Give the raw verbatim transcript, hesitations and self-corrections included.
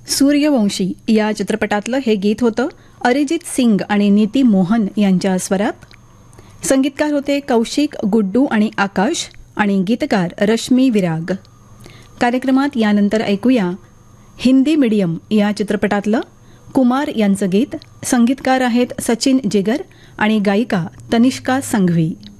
सूर्यवंशी या चित्रपटातलं हे गीत होतं अरिजित सिंग आणि नीती मोहन यांच्या स्वरात. संगीतकार होते कौशिक, गुड्डू आणि आकाश आणि गीतकार रश्मी विराग. कार्यक्रमात यानंतर ऐकूया हिंदी मीडियम या चित्रपटातलं कुमार यांचं गीत. संगीतकार आहेत सचिन जिगर आणि गायिका तनिष्का संघवी.